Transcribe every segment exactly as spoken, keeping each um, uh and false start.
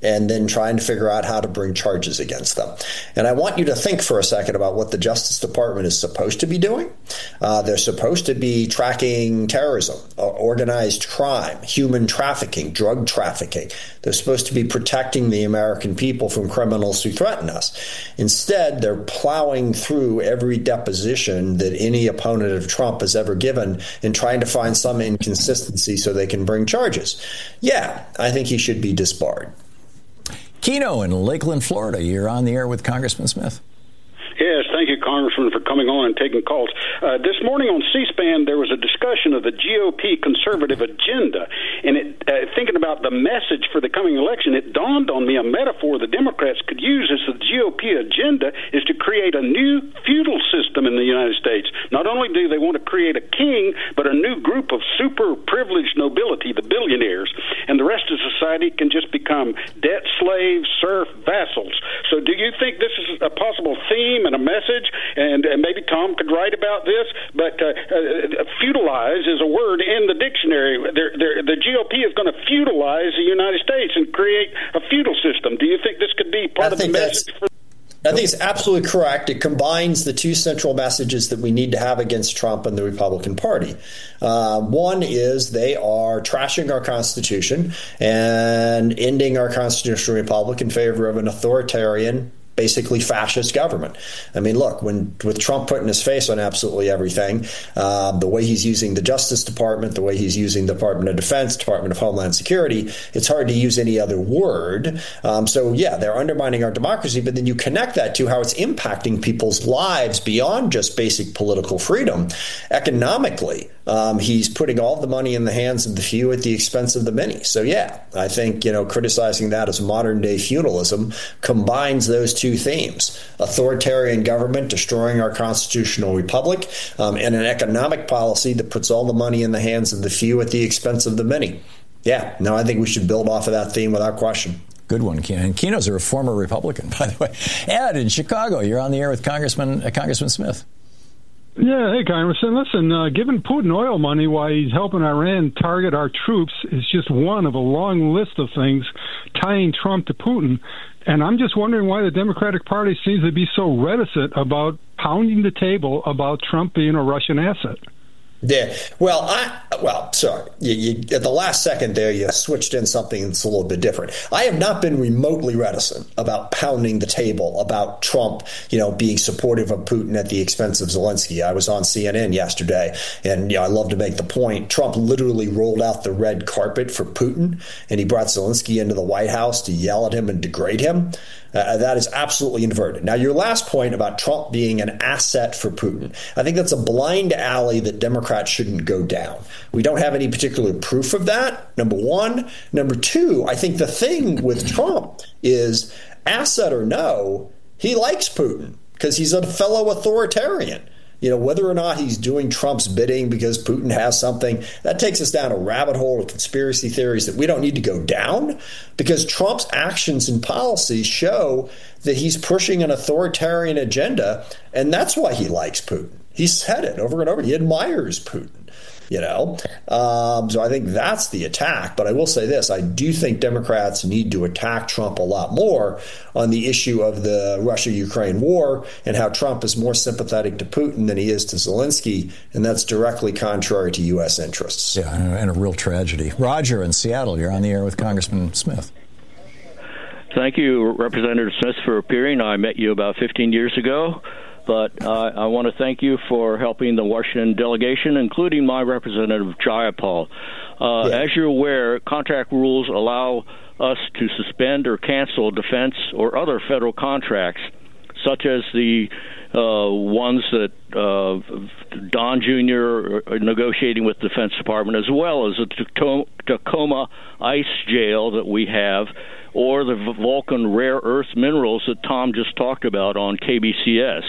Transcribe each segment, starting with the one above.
and then trying to figure out how to bring charges against them. And I want you to think for a second about what the Justice Department is supposed to be doing. Uh, they're supposed to be tracking terrorism, organized crime, human trafficking, drug trafficking. They're supposed to be protecting the American people from criminals who threaten us. Instead, they're plowing through every deposition that any opponent of Trump has ever given and trying to find some inconsistency so they can bring charges. Yeah, I think he should be disbarred. Keno in Lakeland, Florida. You're on the air with Congressman Smith. Yes, thank you, Congressman, for coming on and taking calls. Uh, this morning on C-SPAN, there was a discussion of the G O P conservative agenda. And it, uh, thinking about the message for the coming election, it dawned on me a metaphor the Democrats could use as the G O P agenda is to create a new feudal system in the United States. Not only do they want to create a king, but a new group of super privileged nobility, the billionaires. And the rest of society can just become debt slaves, serf, vassals. So do you think this is a possible theme and a message, and, and maybe Tom could write about this, but uh, uh, feudalize is a word in the dictionary. They're, they're, the G O P is going to feudalize the United States and create a feudal system. Do you think this could be part I of the message? For- I think it's absolutely correct. It combines the two central messages that we need to have against Trump and the Republican Party. Uh, one is they are trashing our Constitution and ending our constitutional republic in favor of an authoritarian, basically fascist government. I mean, look, when with Trump putting his face on absolutely everything, uh, the way he's using the Justice Department, the way he's using the Department of Defense, Department of Homeland Security, it's hard to use any other word. Um, so, yeah, they're undermining our democracy, but then you connect that to how it's impacting people's lives beyond just basic political freedom. Economically, um, he's putting all the money in the hands of the few at the expense of the many. So, yeah, I think, you know, criticizing that as modern-day feudalism combines those two Two themes: authoritarian government destroying our constitutional republic, um, and an economic policy that puts all the money in the hands of the few at the expense of the many. Yeah, no, I think we should build off of that theme without question. Good one, Keno. And Keno's a former Republican, by the way. Ed in Chicago, you're on the air with Congressman uh, Congressman Smith. Yeah, hey, Congressman, listen, uh, giving Putin oil money while he's helping Iran target our troops is just one of a long list of things tying Trump to Putin. And I'm just wondering why the Democratic Party seems to be so reticent about pounding the table about Trump being a Russian asset. Yeah, well, I well, sorry. You, you, at the last second there, you switched in something that's a little bit different. I have not been remotely reticent about pounding the table about Trump, you know, being supportive of Putin at the expense of Zelensky. I was on C N N yesterday, and you know, I love to make the point. Trump literally rolled out the red carpet for Putin, and he brought Zelensky into the White House to yell at him and degrade him. Uh, that is absolutely inverted. Now, your last point about Trump being an asset for Putin, I think that's a blind alley that Democrats shouldn't go down. We don't have any particular proof of that, number one. Number two, I think the thing with Trump is, asset or no, he likes Putin because he's a fellow authoritarian. You know, whether or not he's doing Trump's bidding because Putin has something, that takes us down a rabbit hole of conspiracy theories that we don't need to go down, because Trump's actions and policies show that he's pushing an authoritarian agenda, and that's why he likes Putin. He said it over and over. He admires Putin. You know, um, so I think that's the attack. But I will say this. I do think Democrats need to attack Trump a lot more on the issue of the Russia-Ukraine war and how Trump is more sympathetic to Putin than he is to Zelensky. And that's directly contrary to U S interests. Yeah, and a real tragedy. Roger in Seattle, you're on the air with Congressman Smith. Thank you, Representative Smith, for appearing. I met you about fifteen years ago. But uh, I want to thank you for helping the Washington delegation, including my representative, Jayapal. Uh, yeah. As you're aware, contract rules allow us to suspend or cancel defense or other federal contracts, such as the uh, ones that uh, Don Junior are negotiating with the Defense Department, as well as the Tacoma ICE jail that we have, or the Vulcan rare earth minerals that Tom just talked about on K B C S.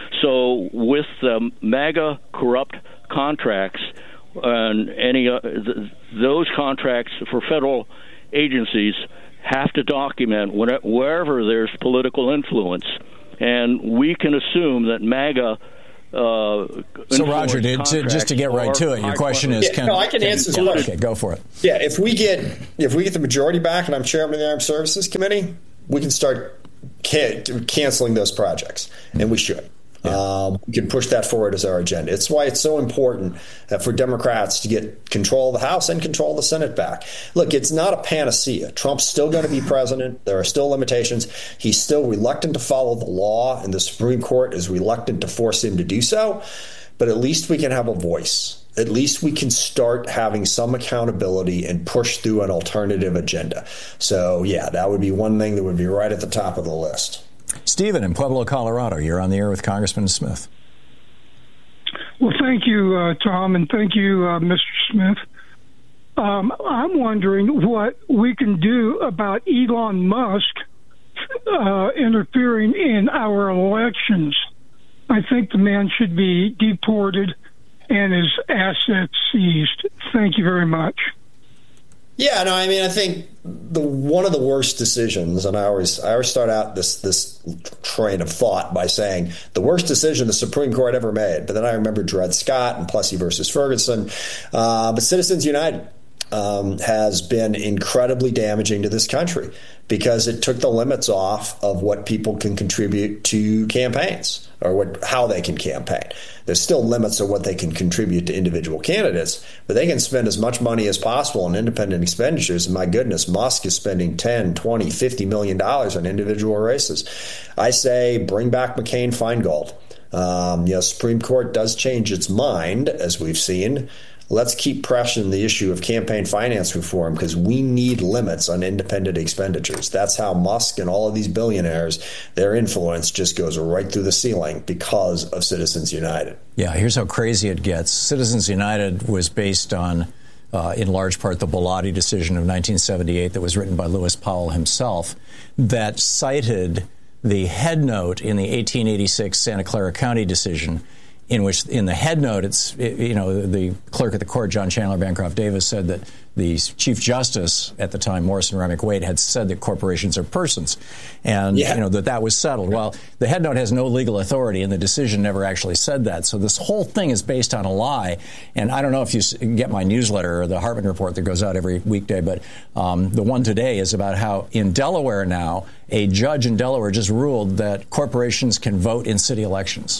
So with the MAGA corrupt contracts and any uh, th- those contracts for federal agencies have to document when, wherever there's political influence. And we can assume that MAGA Uh, so, Roger, to, to, just to get right to it, your question is, yeah, can, no, I can, can answer yeah, this. Okay, go for it. Yeah, if we get if we get the majority back, and I'm chairman of the Armed Services Committee, we can start can- canceling those projects, and we should. Yeah. Um, we can push that forward as our agenda. It's why it's so important uh, for Democrats to get control of the House and control of the Senate back. Look, it's not a panacea. Trump's still going to be president. There are still limitations. He's still reluctant to follow the law, and the Supreme Court is reluctant to force him to do so. But at least we can have a voice. At least we can start having some accountability and push through an alternative agenda. So, yeah, that would be one thing that would be right at the top of the list. Stephen in Pueblo, Colorado, you're on the air with Congressman Smith. Well, thank you, uh, Tom, and thank you, uh, Mister Smith. Um, I'm wondering what we can do about Elon Musk uh, interfering in our elections. I think the man should be deported and his assets seized. Thank you very much. Yeah, no, I mean, I think the one of the worst decisions, and I always I always start out this this train of thought by saying the worst decision the Supreme Court ever made. But then I remember Dred Scott and Plessy versus Ferguson. Uh, but Citizens United um, has been incredibly damaging to this country because it took the limits off of what people can contribute to campaigns or what how they can campaign. There's still limits of what they can contribute to individual candidates, but they can spend as much money as possible on independent expenditures. And my goodness, Musk is spending ten, twenty, fifty million dollars on individual races. I say bring back McCain-Feingold. Um, you know, Supreme Court does change its mind, as we've seen. Let's keep pressing the issue of campaign finance reform because we need limits on independent expenditures. That's how Musk and all of these billionaires, their influence just goes right through the ceiling because of Citizens United. Yeah, here's how crazy it gets. Citizens United was based on, uh, in large part, the Bellotti decision of nineteen seventy-eight that was written by Lewis Powell himself that cited the head note in the eighteen eighty-six Santa Clara County decision, in which, in the head note, it's, it, you know, the clerk at the court, John Chandler Bancroft Davis, said that the Chief Justice at the time, Morrison Remick Wade, had said that corporations are persons, and yeah. you know that that was settled. Well, the head note has no legal authority, and the decision never actually said that. So this whole thing is based on a lie. And I don't know if you get my newsletter or the Hartman Report that goes out every weekday, but um, the one today is about how in Delaware now, a judge in Delaware just ruled that corporations can vote in city elections.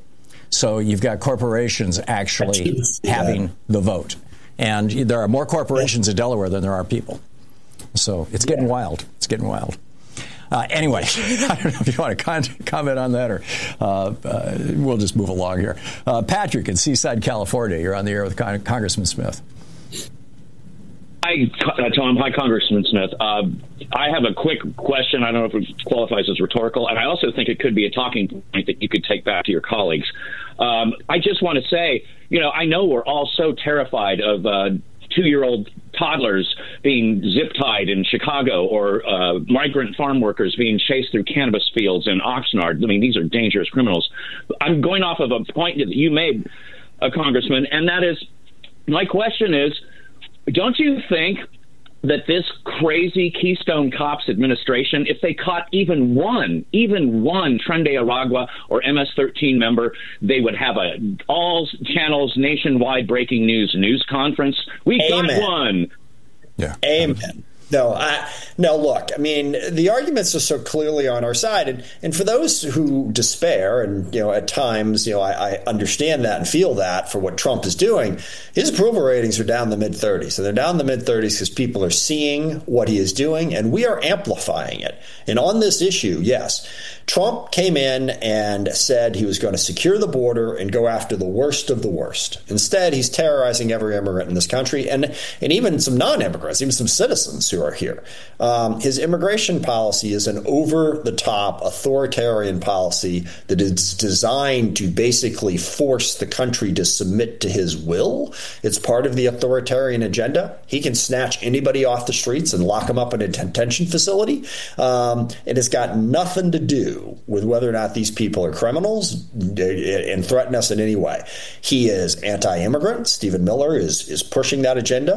So you've got corporations actually having the vote. And there are more corporations in Delaware than there are people. So it's getting yeah. wild. It's getting wild. Uh, anyway, I don't know if you want to con- comment on that or uh, uh, we'll just move along here. Uh, Patrick in Seaside, California. You're on the air with Con- Congressman Smith. Hi, Tom. Hi, Congressman Smith. Uh, I have a quick question. I don't know if it qualifies as rhetorical, and I also think it could be a talking point that you could take back to your colleagues. Um, I just want to say, you know, I know we're all so terrified of uh, two-year-old toddlers being zip-tied in Chicago or uh, migrant farm workers being chased through cannabis fields in Oxnard. I mean, these are dangerous criminals. I'm going off of a point that you made, uh, Congressman, and that is, my question is, don't you think that this crazy Keystone Cops administration, if they caught even one, even one Tren de Aragua or M S thirteen member, they would have a all channels nationwide breaking news news conference? We Amen. got one. Yeah. Amen. No, I, no, look, I mean, the arguments are so clearly on our side. And, and for those who despair, and, you know, at times, you know, I, I understand that and feel that for what Trump is doing, his approval ratings are down in the mid thirties. And they're down in the mid thirties because people are seeing what he is doing, and we are amplifying it. And on this issue, yes, Trump came in and said he was going to secure the border and go after the worst of the worst. Instead, he's terrorizing every immigrant in this country, and, and even some non-immigrants, even some citizens who are here. Um, his immigration policy is an over-the-top authoritarian policy that is designed to basically force the country to submit to his will. It's part of the authoritarian agenda. He can snatch anybody off the streets and lock them up in a detention facility. Um, it has got nothing to do with whether or not these people are criminals and threaten us in any way. He is anti-immigrant. Stephen Miller is, is pushing that agenda.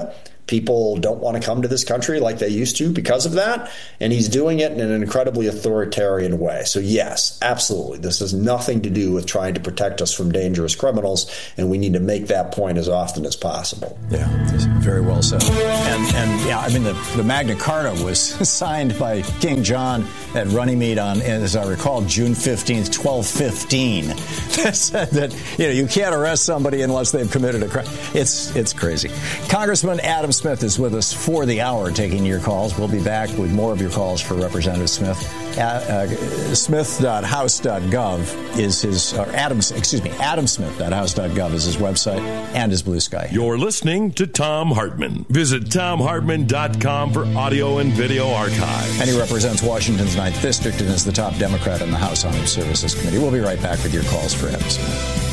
people don't want to come to this country like they used to because of that, and he's doing it in an incredibly authoritarian way. So yes, absolutely, this has nothing to do with trying to protect us from dangerous criminals, and we need to make that point as often as possible. Yeah, very well said. And, and yeah, I mean, the, the Magna Carta was signed by King John at Runnymede on, as I recall, June fifteenth, twelve fifteen. That said that, you know, you can't arrest somebody unless they've committed a crime. It's, it's crazy. Congressman Adam Smith is with us for the hour taking your calls. We'll be back with more of your calls for Representative Smith. Uh, uh, smith dot house dot gov is his, or Adams, excuse me, adam smith dot house dot gov is his website and his Blue Sky. You're listening to Thom Hartmann. Visit thom hartmann dot com for audio and video archive. And he represents Washington's ninth District and is the top Democrat in the House Armed Services Committee. We'll be right back with your calls for Adam Smith.